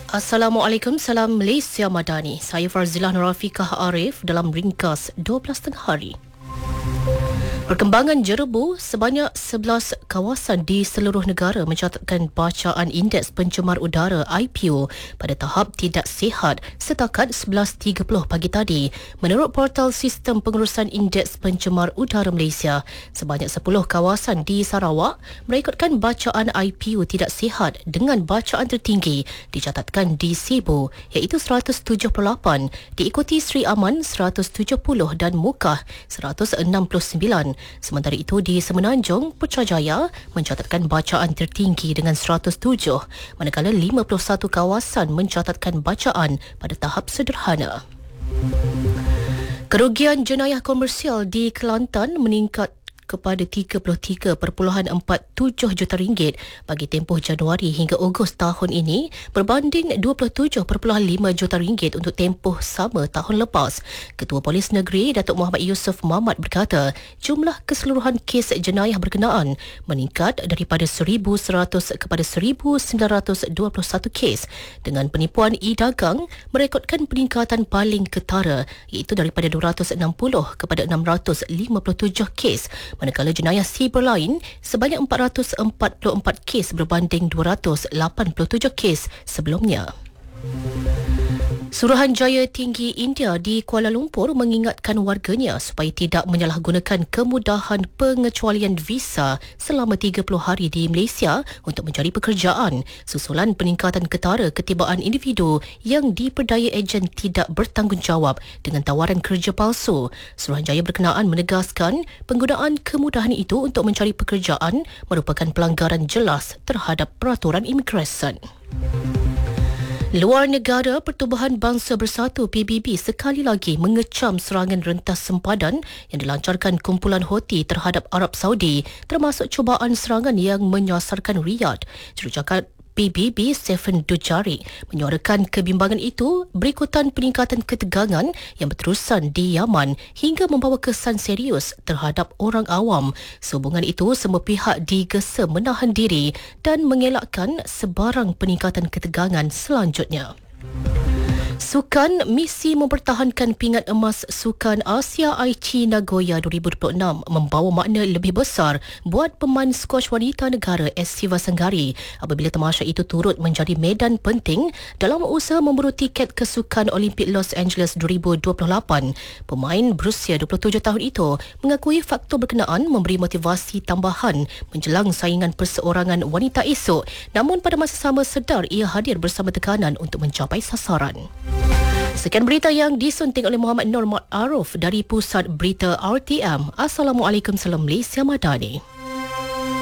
Assalamualaikum, salam Malaysia Madani. Saya Farzilah Nurafiqah Arif dalam ringkas 12 tengah hari. Perkembangan jerebu, sebanyak 11 kawasan di seluruh negara mencatatkan bacaan Indeks Pencemar Udara IPU pada tahap tidak sihat setakat 11.30 pagi tadi. Menurut portal Sistem Pengurusan Indeks Pencemar Udara Malaysia, sebanyak 10 kawasan di Sarawak merekodkan bacaan IPU tidak sihat dengan bacaan tertinggi dicatatkan di Sibu iaitu 178, diikuti Sri Aman 170 dan Mukah 169. Sementara itu di Semenanjung, Putrajaya mencatatkan bacaan tertinggi dengan 107, manakala 51 kawasan mencatatkan bacaan pada tahap sederhana. Kerugian jenayah komersial di Kelantan meningkat kepada RM33.47 juta bagi tempoh Januari hingga Ogos tahun ini berbanding RM27.5 juta untuk tempoh sama tahun lepas. Ketua Polis Negeri Datuk Muhammad Yusof Mamat berkata jumlah keseluruhan kes jenayah berkenaan meningkat daripada 1,100 kepada 1,921 kes dengan penipuan e-dagang merekodkan peningkatan paling ketara iaitu daripada 260 kepada 657 kes. Manakala jenayah siber lain sebanyak 444 kes berbanding 287 kes sebelumnya. Suruhanjaya Tinggi India di Kuala Lumpur mengingatkan warganya supaya tidak menyalahgunakan kemudahan pengecualian visa selama 30 hari di Malaysia untuk mencari pekerjaan susulan peningkatan ketara ketibaan individu yang diperdaya ejen tidak bertanggungjawab dengan tawaran kerja palsu. Suruhanjaya berkenaan menegaskan penggunaan kemudahan itu untuk mencari pekerjaan merupakan pelanggaran jelas terhadap peraturan imigresen. Luar negara, Pertubuhan Bangsa Bersatu PBB sekali lagi mengecam serangan rentas sempadan yang dilancarkan kumpulan Houthi terhadap Arab Saudi termasuk cubaan serangan yang menyasarkan Riyadh. Jurucakap PBB Stephen Dujarric menyuarakan kebimbangan itu berikutan peningkatan ketegangan yang berterusan di Yaman hingga membawa kesan serius terhadap orang awam. Sehubungan itu, semua pihak digesa menahan diri dan mengelakkan sebarang peningkatan ketegangan selanjutnya. Sukan, misi mempertahankan pingat emas Sukan Asia Aichi Nagoya 2026 membawa makna lebih besar buat pemain skuash wanita negara Siva Sanggari apabila tamasya itu turut menjadi medan penting dalam usaha memburu tiket ke Sukan Olimpik Los Angeles 2028. Pemain berusia 27 tahun itu mengakui faktor berkenaan memberi motivasi tambahan menjelang saingan perseorangan wanita esok, namun pada masa sama sedar ia hadir bersama tekanan untuk mencapai sasaran. Sekian berita yang disunting oleh Muhammad Nur Ma'aruf dari Pusat Berita RTM. Assalamualaikum, salam Malaysia Madani.